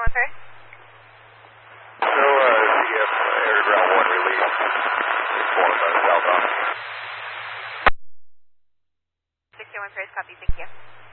first. CF air to ground 1 release. Inform southbound. 61 first, copy, thank you.